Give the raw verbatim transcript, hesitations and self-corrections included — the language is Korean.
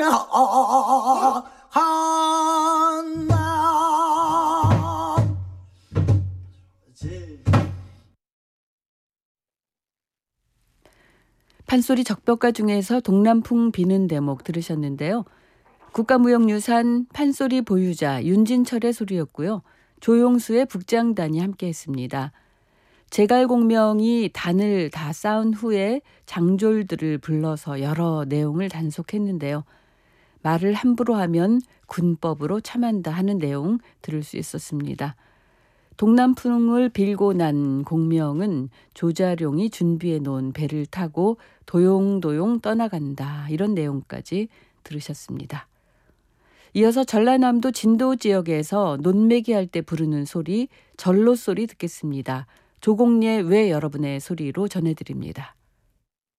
한다. 판소리 적벽가 중에서 동남풍 비는 대목 들으셨는데요. 국가무형유산 판소리 보유자 윤진철의 소리였고요. 조용수의 북장단이 함께했습니다. 제갈공명이 단을 다 쌓은 후에 장졸들을 불러서 여러 내용을 단속했는데요. 말을 함부로 하면 군법으로 참한다 하는 내용 들을 수 있었습니다. 동남풍을 빌고 난 공명은 조자룡이 준비해 놓은 배를 타고 도용도용 떠나간다. 이런 내용까지 들으셨습니다. 이어서 전라남도 진도 지역에서 논매기 할 때 부르는 소리, 절로 소리 듣겠습니다. 조공예 외 여러분의 소리로 전해드립니다.